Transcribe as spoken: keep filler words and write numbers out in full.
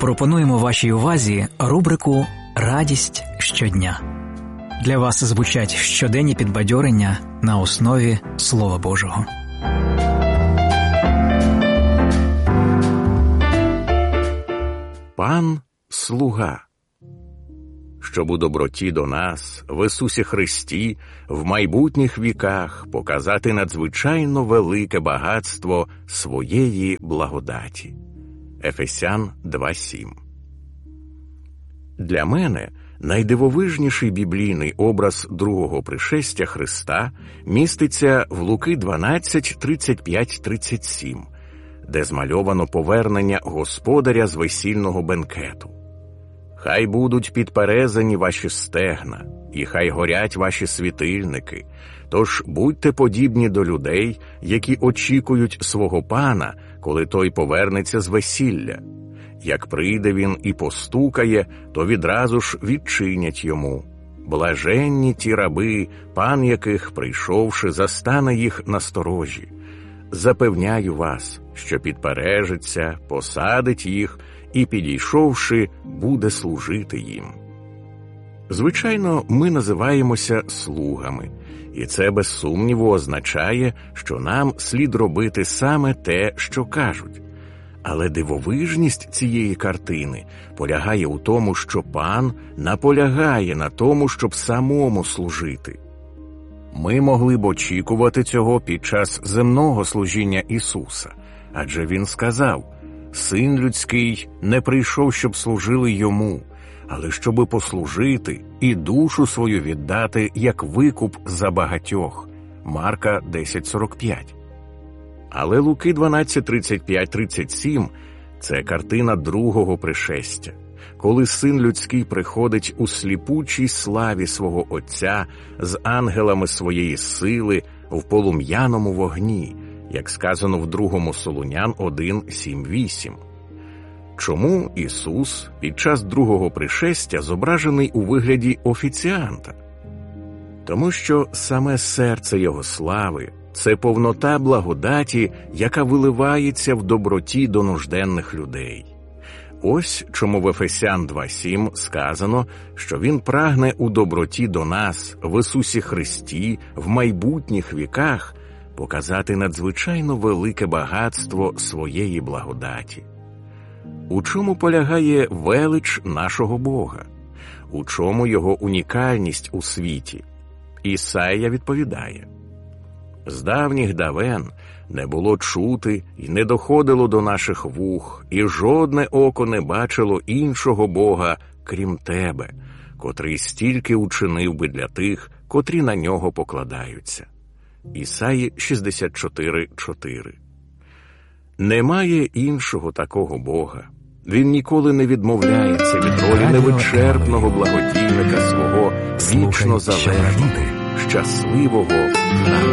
пропонуємо вашій увазі рубрику «Радість щодня». Для вас звучать щоденні підбадьорення на основі Слова Божого. Пан – слуга. Щоб у доброті до нас, в Ісусі Христі, в майбутніх віках показати надзвичайно велике багатство своєї благодаті. Ефесян два сім. Для мене найдивовижніший біблійний образ другого пришестя Христа міститься в Луки дванадцять тридцять п'ять тридцять сім, де змальовано повернення господаря з весільного бенкету. «Хай будуть підперезані ваші стегна, і хай горять ваші світильники, тож будьте подібні до людей, які очікують свого пана, коли той повернеться з весілля. Як прийде він і постукає, то відразу ж відчинять йому. Блаженні ті раби, пан яких, прийшовши, застане їх на сторожі. Запевняю вас, що підпережиться, посадить їх і, підійшовши, буде служити їм». Звичайно, ми називаємося слугами, і це без сумніву означає, що нам слід робити саме те, що кажуть. Але дивовижність цієї картини полягає у тому, що пан наполягає на тому, щоб самому служити. Ми могли б очікувати цього під час земного служіння Ісуса, адже Він сказав: «Син людський не прийшов, щоб служили йому, але щоби послужити і душу свою віддати як викуп за багатьох». Марка десять сорок п'ять. Але Луки дванадцять тридцять п'ять тридцять сім – це картина другого пришестя, коли Син людський приходить у сліпучій славі свого Отця з ангелами своєї сили в полум'яному вогні, як сказано в другому Солунян один сім вісім. Чому Ісус під час другого пришестя зображений у вигляді офіціанта? Тому що саме серце Його слави – це повнота благодаті, яка виливається в доброті до нужденних людей. Ось чому в Ефесян два сім сказано, що Він прагне у доброті до нас, в Ісусі Христі, в майбутніх віках, показати надзвичайно велике багатство своєї благодаті. У чому полягає велич нашого Бога? У чому Його унікальність у світі? Ісая відповідає: «З давніх давен не було чути і не доходило до наших вух, і жодне око не бачило іншого Бога, крім тебе, котрий стільки учинив би для тих, котрі на нього покладаються». Ісаї шістдесят чотири чотири. Немає іншого такого Бога. Він ніколи не відмовляється від ролі невичерпного благодійника свого вічно залежного, щасливого народу.